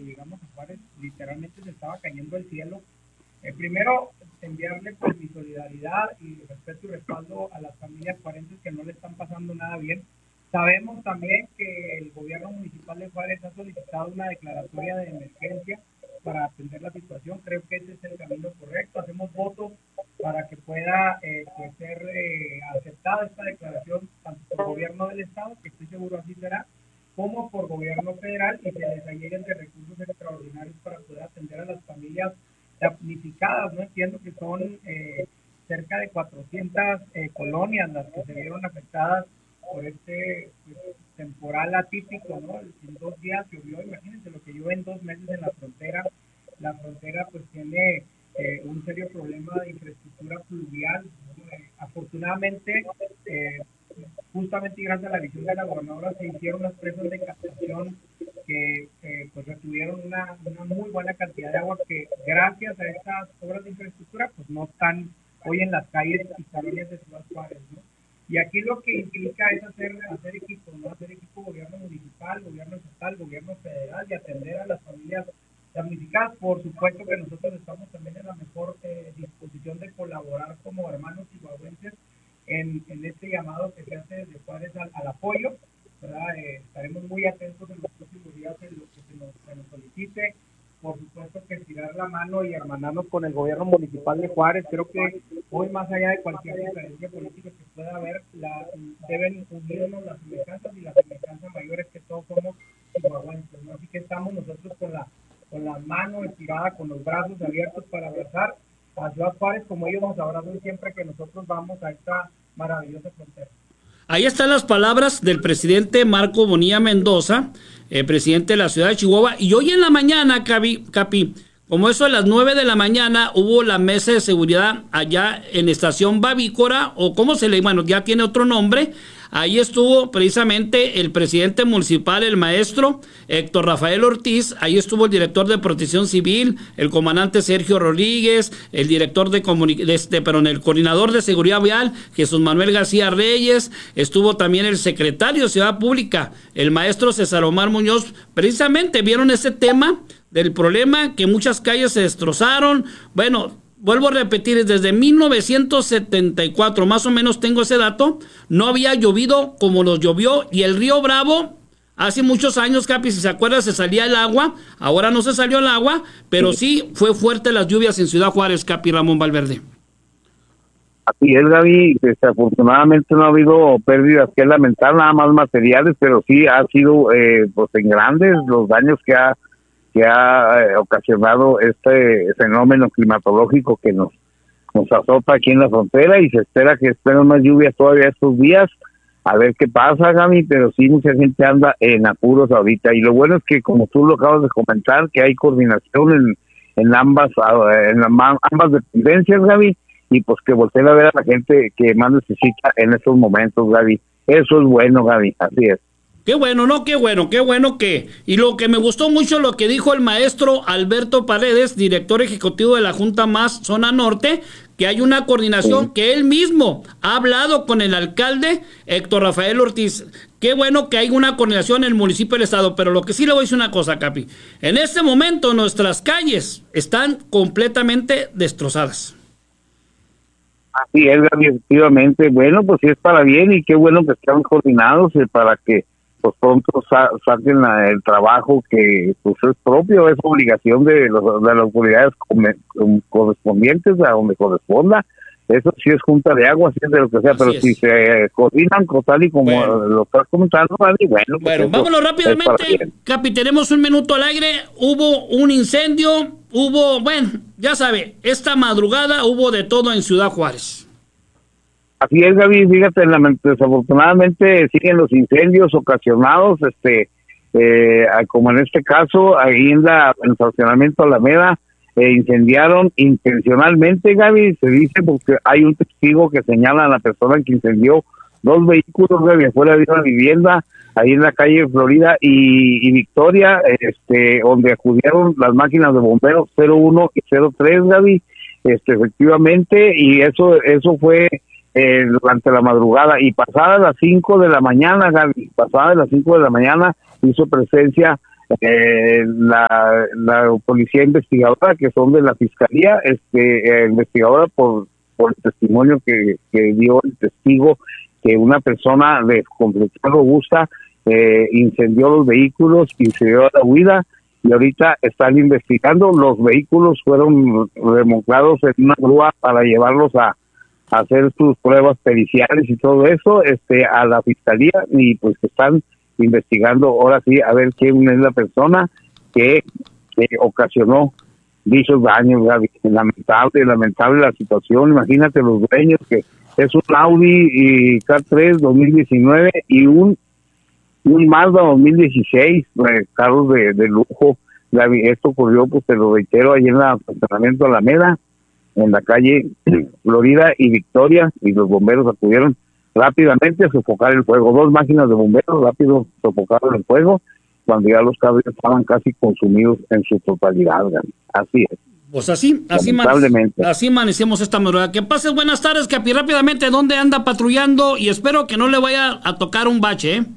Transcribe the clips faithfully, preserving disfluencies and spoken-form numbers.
llegamos a Juárez, literalmente se estaba cayendo el cielo. Eh, primero, enviarle pues mi solidaridad y respeto y respaldo a las familias juarenses que no le están pasando nada bien. Sabemos también que el gobierno municipal de Juárez ha solicitado una declaratoria de emergencia para atender la situación. Creo que ese es el camino correcto. Hacemos votos para que pueda eh, pues, ser eh, aceptada esta declaración tanto por el gobierno del estado, que estoy seguro así será, como por gobierno federal, y se les alleguen de recursos extraordinarios para poder atender a las familias damnificadas. No entiendo que son eh, cerca de cuatrocientas eh, colonias las que se vieron afectadas por este pues, temporal atípico, ¿no? En dos días llovió, imagínense lo que llueve en dos meses en la frontera. La frontera pues tiene eh, un serio problema de infraestructura fluvial, ¿no? Eh, afortunadamente, eh, justamente gracias a la visión de la gobernadora se hicieron unas presas de captación que eh, pues retuvieron una, una muy buena cantidad de agua que gracias a estas obras de infraestructura pues no están hoy en las calles y colonias de Ciudad Juárez, ¿no? Y aquí lo que implica es hacer, hacer equipo, ¿no? Hacer equipo gobierno municipal, gobierno estatal, gobierno federal y atender a las familias damnificadas. Por supuesto que nosotros estamos también en la mejor eh, disposición de colaborar como hermanos chihuahuenses en, en este llamado que se hace desde Juárez al, al apoyo, ¿verdad? Eh, estaremos muy atentos en los próximos días en lo que se nos, se nos solicite. Por supuesto que estirar la mano y hermanarnos con el gobierno municipal de Juárez. Creo que hoy, más allá de cualquier diferencia política que pueda haber, la, deben unirnos las semejanzas y las semejanzas mayores que todos somos chihuahuenses, ¿no? Así que estamos nosotros con la con la mano estirada, con los brazos abiertos para abrazar a Ciudad Juárez como ellos nos abrazan siempre que nosotros vamos a esta maravillosa frontera. Ahí están las palabras del presidente Marco Bonilla Mendoza, eh, presidente de la ciudad de Chihuahua. Y hoy en la mañana, Capi, Capi, como eso a las nueve de la mañana, hubo la mesa de seguridad allá en Estación Babícora, o cómo se le, bueno, ya tiene otro nombre. Ahí estuvo precisamente el presidente municipal, el maestro Héctor Rafael Ortiz. Ahí estuvo el director de Protección Civil, el comandante Sergio Rodríguez, el director de, comuni- de este, perdón, el coordinador de Seguridad Vial, Jesús Manuel García Reyes. Estuvo también el secretario de Ciudad Pública, el maestro César Omar Muñoz. Precisamente vieron ese tema del problema que muchas calles se destrozaron. Bueno, vuelvo a repetir, desde mil novecientos setenta y cuatro, más o menos tengo ese dato, no había llovido como los llovió, y el río Bravo, hace muchos años, Capi, si se acuerda, se salía el agua, ahora no se salió el agua, pero sí fue fuerte las lluvias en Ciudad Juárez, Capi Ramón Valverde. Así es, Gaby, desafortunadamente no ha habido pérdidas que lamentar, nada más materiales, pero sí ha sido eh, pues en grandes los daños que ha que ha eh, ocasionado este fenómeno climatológico que nos nos azota aquí en la frontera, y se espera que esperen más lluvias todavía estos días, a ver qué pasa, Gaby, pero sí mucha gente anda en apuros ahorita, y lo bueno es que, como tú lo acabas de comentar, que hay coordinación en, en ambas en ambas dependencias, Gaby, y pues que volteen a ver a la gente que más necesita en estos momentos, Gaby. Eso es bueno, Gaby, así es. Qué bueno, ¿no? Qué bueno, qué bueno que... Y lo que me gustó mucho lo que dijo el maestro Alberto Paredes, director ejecutivo de la Junta Más Zona Norte, que hay una coordinación, sí, que él mismo ha hablado con el alcalde Héctor Rafael Ortiz. Qué bueno que hay una coordinación en el municipio del estado, pero lo que sí le voy a decir una cosa, Capi. En este momento nuestras calles están completamente destrozadas. Así es, Gaby, efectivamente. Bueno, pues sí es para bien, y qué bueno que están coordinados eh, para que pues pronto sa- saquen la, el trabajo que pues es propio, es obligación de, los, de las autoridades com- correspondientes a donde corresponda. Eso sí es junta de agua, sí es de lo que sea, así pero es. Si se coordinan tal y como bueno. Lo estás comentando, Gaby, bueno. Pues bueno, vámonos rápidamente, Capi, tenemos un minuto al aire. Hubo un incendio, hubo, bueno, ya sabe, esta madrugada hubo de todo en Ciudad Juárez. Así es, Gaby, fíjate, desafortunadamente siguen los incendios ocasionados, este, eh, como en este caso, ahí en, la, en el estacionamiento Alameda, eh, incendiaron intencionalmente, Gaby, se dice porque hay un testigo que señala a la persona que incendió dos vehículos, Gaby, afuera de una vivienda, ahí en la calle Florida y, y Victoria, este, donde acudieron las máquinas de bomberos cero uno y cero tres, Gaby, este, efectivamente, y eso, eso fue Eh, durante la madrugada, y pasada las cinco de la mañana, Gaby, pasada las cinco de la mañana hizo presencia eh, la, la policía investigadora, que son de la fiscalía, este, eh, investigadora por, por el testimonio que, que dio el testigo, que una persona de complexión robusta eh, incendió los vehículos y se dio a la huida, y ahorita están investigando. Los vehículos fueron remolcados en una grúa para llevarlos a, a hacer sus pruebas periciales y todo eso, este, a la fiscalía, y pues están investigando ahora sí a ver quién es la persona que, que ocasionó dichos daños, Gaby. Lamentable, lamentable la situación. Imagínate los dueños, que es un Audi y K tres dos mil diecinueve y un un Mazda dos mil dieciséis, eh, carros de, de lujo. Gaby, esto ocurrió, pues te lo reitero, ahí en el estacionamiento Alameda, en la calle Florida y Victoria, y los bomberos acudieron rápidamente a sofocar el fuego. Dos máquinas de bomberos rápido sofocaron el fuego cuando ya los cables estaban casi consumidos en su totalidad, Gaby. Así es. Pues así, así, así amanecemos esta madrugada. Que pases buenas tardes, Capi. Rápidamente, ¿dónde anda patrullando? Y espero que no le vaya a tocar un bache, ¿eh?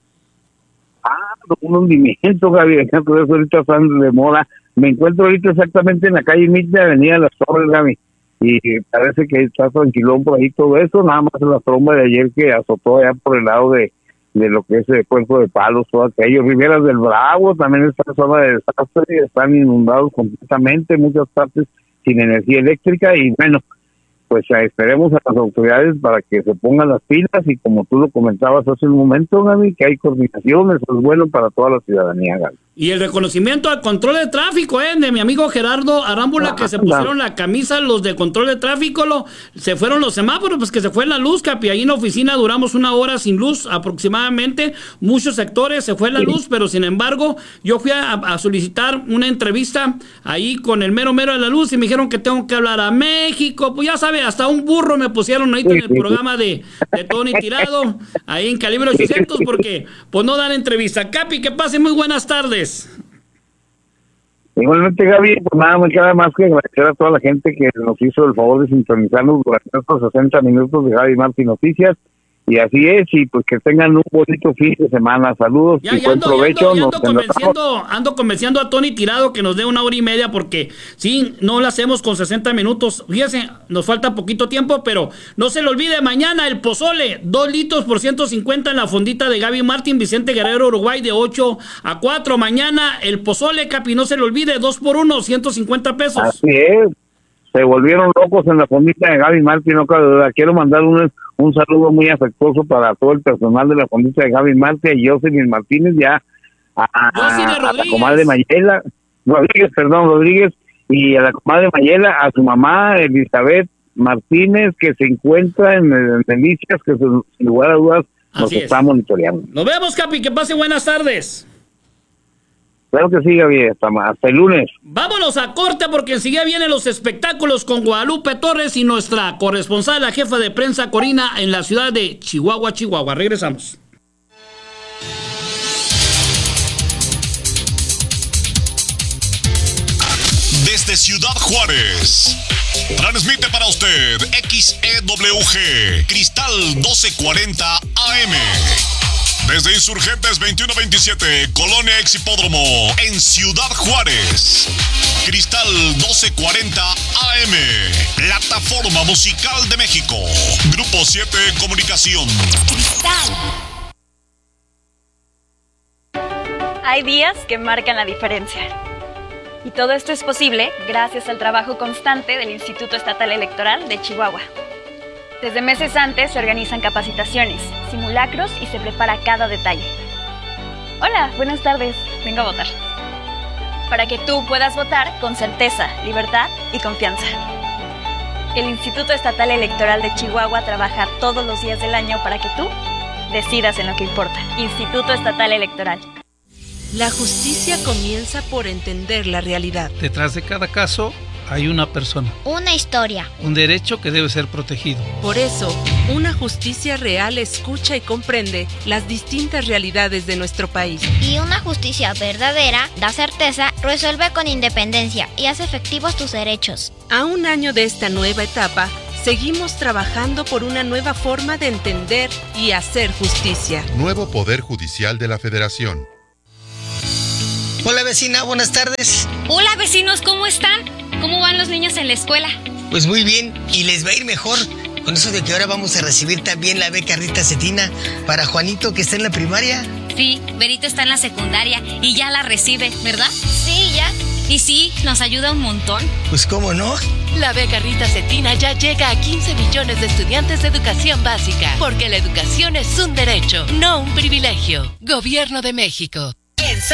Ah, un hundimiento, Gaby. Por eso ahorita están de moda. Me encuentro ahorita exactamente en la calle Mitre, Avenida Las Torres, Gaby. Y parece que está tranquilón por ahí todo eso. Nada más en la tromba de ayer que azotó allá por el lado de, de lo que es el Puerto de Palos, todo aquello. Riberas del Bravo también está en zona de desastre, están inundados completamente, muchas partes sin energía eléctrica. Y bueno, pues esperemos a las autoridades para que se pongan las pilas, y como tú lo comentabas hace un momento, Gaby, que hay coordinación, eso es bueno para toda la ciudadanía, Gaby. Y el reconocimiento al control de tráfico, eh, de mi amigo Gerardo Arámbula, ah, que se pusieron la camisa los de control de tráfico, lo, se fueron los semáforos, pues que se fue la luz, Capi. Ahí en la oficina duramos una hora sin luz aproximadamente, muchos sectores se fue la sí. luz, pero sin embargo, yo fui a, a solicitar una entrevista ahí con el mero mero de la luz y me dijeron que tengo que hablar a México, pues ya sabe, hasta un burro me pusieron ahí en el programa de, de Tony Tirado, ahí en Calibre ochocientos, porque pues no dan entrevista. Capi, que pase muy buenas tardes. Igualmente, Gaby, pues nada me queda más que agradecer a toda la gente que nos hizo el favor de sintonizarnos durante estos sesenta minutos de Gaby Martín Noticias. Y así es, y pues que tengan un bonito fin de semana. Saludos ya, y buen ando, provecho. Ando, ando, convenciendo, ando convenciendo a Tony Tirado que nos dé una hora y media, porque sí, no la hacemos con sesenta minutos. Fíjese, nos falta poquito tiempo, pero no se le olvide, mañana el pozole, dos litros por ciento cincuenta en la fondita de Gaby Martín, Vicente Guerrero, Uruguay, de ocho a cuatro. Mañana el pozole, Capi, no se le olvide, dos por uno, ciento cincuenta pesos. Así es. Se volvieron locos en la fondita de Gaby Martín, no cabe duda. Quiero mandar un, un saludo muy afectuoso para todo el personal de la fondita de Gaby Martín y Jocelyn Martínez, ya a, a, a la comadre Mayela, Rodríguez, perdón, Rodríguez, y a la comadre Mayela, a su mamá, Elizabeth Martínez, que se encuentra en, en Delicias, que sin lugar a dudas nos Así está es. monitoreando. Nos vemos, Capi, que pase buenas tardes. Claro que sí, Gaby, hasta, hasta el lunes. Vámonos a corte, porque enseguida vienen los espectáculos con Guadalupe Torres y nuestra corresponsal, la jefa de prensa Corina, en la ciudad de Chihuahua, Chihuahua. Regresamos. Desde Ciudad Juárez, transmite para usted X E W G, Cristal doce cuarenta A M. Desde Insurgentes veintiuno veintisiete, Colonia Ex Hipódromo, en Ciudad Juárez. Cristal doce cuarenta A M, Plataforma Musical de México. Grupo siete Comunicación. Cristal. Hay días que marcan la diferencia. Y todo esto es posible gracias al trabajo constante del Instituto Estatal Electoral de Chihuahua. Desde meses antes se organizan capacitaciones, simulacros y se prepara cada detalle. Hola, buenas tardes, vengo a votar. Para que tú puedas votar con certeza, libertad y confianza. El Instituto Estatal Electoral de Chihuahua trabaja todos los días del año para que tú decidas en lo que importa. Instituto Estatal Electoral. La justicia comienza por entender la realidad. Detrás de cada caso hay una persona. Una historia. Un derecho que debe ser protegido. Por eso, una justicia real escucha y comprende las distintas realidades de nuestro país. Y una justicia verdadera da certeza, resuelve con independencia y hace efectivos tus derechos. A un año de esta nueva etapa, seguimos trabajando por una nueva forma de entender y hacer justicia. Nuevo Poder Judicial de la Federación. Hola vecina, buenas tardes. Hola vecinos, ¿cómo están? ¿Cómo van los niños en la escuela? Pues muy bien, y les va a ir mejor con eso de que ahora vamos a recibir también la beca Rita Cetina para Juanito, que está en la primaria. Sí, Berito está en la secundaria y ya la recibe, ¿verdad? Sí, ya. Y sí, nos ayuda un montón. Pues cómo no. La beca Rita Cetina ya llega a quince millones de estudiantes de educación básica, porque la educación es un derecho, no un privilegio. Gobierno de México.